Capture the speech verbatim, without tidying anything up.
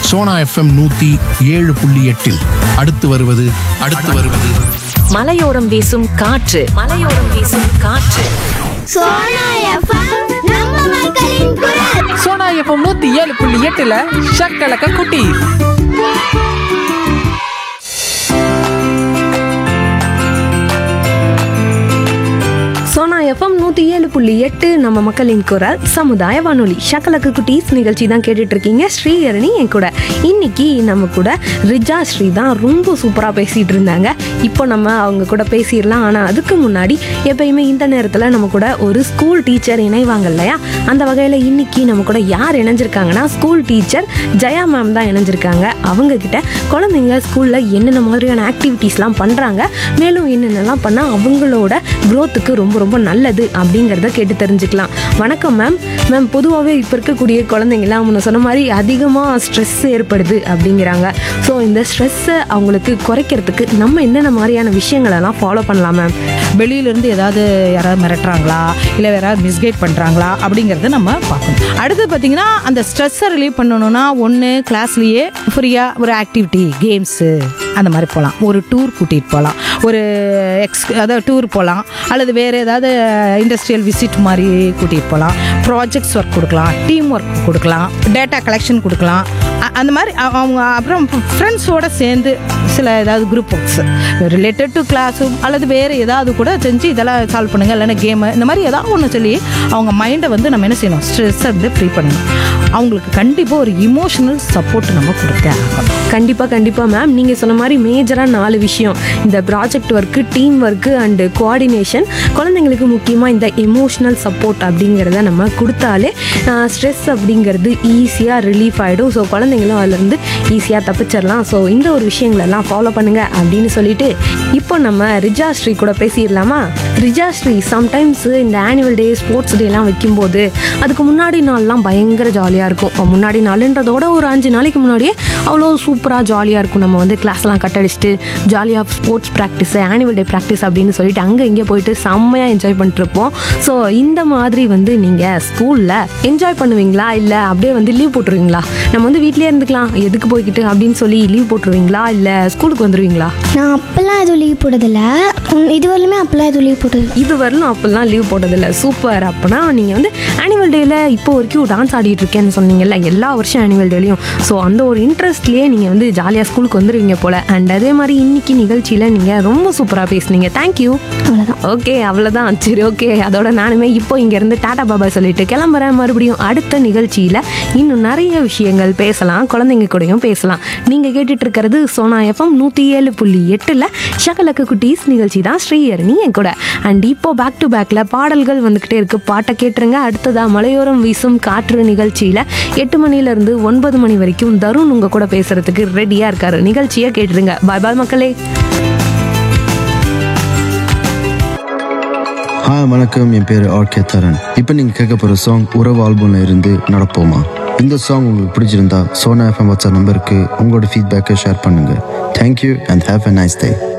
Sona FM நூத்தி ஏழு புள்ளி எட்டில் அடுத்து வருவது அடுத்து வருவது மலையோரம் வீசும் காற்று மலையோரம் வீசும் காற்று சோனா எஃப்எம் நம்ம மக்களின் குரல். சோனா எஃப்எம் நூத்தி ஏழு புள்ளி எட்டுல ஷக்கலக்க குட்டி. சோனா எஃப்எம் நூற்றி ஏழு புள்ளி எட்டு நம்ம மக்களின் குரல் சமுதாய வானொலி ஷக்கலக்கு குட்டீஸ் நிகழ்ச்சி தான் கேட்டுட்டு இருக்கீங்க. ஸ்ரீஹரணி என் கூட. இன்னைக்கு நம்ம கூட ரிஜா ஸ்ரீ தான் ரொம்ப சூப்பராக பேசிகிட்டு இருந்தாங்க. இப்போ நம்ம அவங்க கூட பேசிடலாம். ஆனால் அதுக்கு முன்னாடி எப்பயுமே இந்த நேரத்தில் நம்ம கூட ஒரு ஸ்கூல் டீச்சர் இணைவாங்க இல்லையா? அந்த வகையில் இன்னைக்கு நம்ம கூட யார் இணைஞ்சிருக்காங்கன்னா ஸ்கூல் டீச்சர் ஜெயா மேம் தான் இணைஞ்சிருக்காங்க. அவங்க கிட்ட குழந்தைங்க ஸ்கூலில் என்னென்ன மாதிரியான ஆக்டிவிட்டீஸ்லாம் பண்ணுறாங்க, மேலும் என்னென்னலாம் பண்ணால் அவங்களோட க்ரோத்துக்கு ரொம்ப ரொம்ப நல்லது அப்படிங்கிறத கேட்டு தெரிஞ்சுக்கலாம். வணக்கம் மேம். மேம், பொதுவாகவே இப்போ இருக்கக்கூடிய குழந்தைங்களாம் முன்ன சொன்ன மாதிரி அதிகமாக ஸ்ட்ரெஸ் ஏற்படுது அப்படிங்கிறாங்க. ஸோ இந்த ஸ்ட்ரெஸ்ஸை அவங்களுக்கு குறைக்கிறதுக்கு நம்ம என்னென்ன மாதிரியான விஷயங்களெல்லாம் ஃபாலோ பண்ணலாம் மேம்? வெளியிலேருந்து ஏதாவது யாராவது மிரட்டுறாங்களா, இல்லை யாராவது மிஸ்கைட் பண்ணுறாங்களா அப்படிங்கிறத நம்ம பார்க்கணும். அடுத்து பார்த்தீங்கன்னா அந்த ஸ்ட்ரெஸ்ஸை ரிலீவ் பண்ணணும்னா ஒன்று கிளாஸ்லேயே ஃப்ரீயாக ஒரு ஆக்டிவிட்டி, கேம்ஸு அந்த மாதிரி போகலாம். ஒரு டூர் கூட்டிகிட்டு போகலாம், ஒரு எக்ஸ் அதாவது டூர் போகலாம், அல்லது வேறு ஏதாவது இண்டஸ்ட்ரியல் விசிட் மாதிரி கூட்டிகிட்டு போகலாம். ப்ராஜெக்ட்ஸ் ஒர்க் கொடுக்கலாம், டீம் ஒர்க் கொடுக்கலாம், டேட்டா கலெக்ஷன் கொடுக்கலாம். அந்த மாதிரி அவங்க அப்புறம் ஃப்ரெண்ட்ஸோடு சேர்ந்து சில ஏதாவது குரூப் ஒர்க்ஸ் ரிலேட்டட் டு கிளாஸும் அல்லது வேறு ஏதாவது கூட செஞ்சு இதெல்லாம் சால்வ் பண்ணுங்கள், இல்லைன்னா கேமு இந்த மாதிரி ஏதாவது ஒன்று சொல்லி அவங்க மைண்டை வந்து நம்ம என்ன செய்யணும், ஸ்ட்ரெஸ்ஸை வந்து ஃப்ரீ பண்ணணும். அவங்களுக்கு கண்டிப்பாக ஒரு இமோஷனல் சப்போர்ட் நம்ம கொடுக்க ஆகணும். கண்டிப்பாக கண்டிப்பாக மேம். நீங்கள் சொன்ன மாதிரி மேஜராக நாலு விஷயம், இந்த project work, team work and coordination. குழந்தைங்களுக்கு முக்கியமாக இந்த எமோஷ்னல் சப்போர்ட் அப்படிங்கிறத நம்ம கொடுத்தாலே ஸ்ட்ரெஸ் அப்படிங்கிறது ஈஸியாக ரிலீஃப் ஆகிடும். ஸோ குழந்தைங்களும் அதிலேருந்து ஈஸியாக தப்பிச்சிடலாம். ஸோ இந்த ஒரு விஷயங்களெல்லாம் ஃபாலோ பண்ணுங்கள் அப்படின்னு சொல்லிட்டு இப்போ நம்ம ரிஜா ஸ்ரீ கூட பேசிடலாமா? ரிஜா ஸ்ரீ, சம்டைம்ஸ் இந்த ஆனுவல் டே, ஸ்போர்ட்ஸ் டேலாம் வைக்கும்போது அதுக்கு முன்னாடி நாள்லாம் பயங்கர ஜாலியாக இருக்கும். முன்னாடி நாளுன்றதோட ஒரு அஞ்சு நாளைக்கு முன்னாடியே அவ்வளோ சூப்பராக ஜாலியாக இருக்கும். நம்ம வந்து கிளாஸ்லாம் கட் அடிச்சுட்டு ஜாலியாக sports practice, annual day practice அப்படின்னு சொல்லிட்டு அங்கே இங்கே போயிட்டு செம்மையாக என்ஜாய் பண்ணிட்டுருப்போம். ஸோ இந்த மாதிரி வந்து நீங்கள் ஸ்கூலில் என்ஜாய் பண்ணுவீங்களா, இல்லை அப்படியே வந்து லீவ் போட்டுருவீங்களா? நம்ம வந்து வீட்லேயே இருந்துக்கலாம், எதுக்கு போய்கிட்டு அப்படின்னு சொல்லி லீவ் போட்டுருவீங்களா, இல்லை ஸ்கூலுக்கு வந்துடுவீங்களா? நான் அப்பெல்லாம் எதுவும் லீவ் போட்டதில்லை. இதுவரையிலுமே அப்பெல்லாம் எதுவும் லீவ் போட்டது இது வரலும் அப்பெல்லாம் லீவ் போட்டதில்லை. சூப்பர். அப்போனா நீங்கள் வந்து ஆனுவல் டேயில் இப்போ வரைக்கும் டான்ஸ் ஆடிட்டு இருக்கேன்னு சொன்னீங்கல்ல, எல்லா வருஷம் ஆனுவல் டேலையும். ஸோ அந்த ஒரு இன்ட்ரெஸ்ட்லேயே நீங்கள் வந்து ஜாலியாக ஸ்கூலுக்கு வந்துடுவீங்க போல். அண்ட் அதே மாதிரி இன்னைக்கு நிகழ்ச்சியில் நீங்கள் ரொம்ப சூப்பராக பேசுனீங்க. தேங்க்யூ. அவ்வளோதான். ஓகே, அவ்வளோதான். சரி, ஓகே. அதோட நானுமே இப்போ இங்கேருந்து டாடா பாபா சொல்லிட்டு கிளம்புறேன். மறுபடியும் அடுத்த நிகழ்ச்சியில் இன்னும் நிறைய விஷயங்கள் பேசலாம், குழந்தைங்க கூடயும் பேசலாம். நீங்கள் கேட்டுட்டு இருக்கிறது சோனா எஃப்எம் நூற்றி ஏழு புள்ளி எட்டில் ஷகலக்கு குட்டீஸ் நிகழ்ச்சி தான். ஸ்ரீஹரணி என் கூட. அண்ட் இப்போ பேக் டு பேக்கில் பாடல்கள் வந்துக்கிட்டே இருக்குது. பாட்டை கேட்டுருங்க. அடுத்ததாக மலையோரம் வீசும் காற்று நிகழ்ச்சியில் எட்டு மணிலேருந்து ஒன்பது மணி வரைக்கும் தருண் உங்கள் கூட பேசுகிறதுக்கு ரெடியாக இருக்காரு. நிகழ்ச்சியை கேட்டுருங்க. பாய் பாய் மக்களே. ஹாய், வணக்கம். என் பேர் ஆர்கே தரன். இப்போ நீங்கள் கேட்க போகிற சாங் உறவு ஆல்பம்ல இருந்து நடப்போமா. இந்த சாங் உங்களுக்கு பிடிச்சிருந்தா சோனா எஃப்எம் வாட்ஸ்அப் நம்பருக்கு உங்களோட ஃபீட்பேக்கை ஷேர் பண்ணுங்கள். Thank you and have a nice day.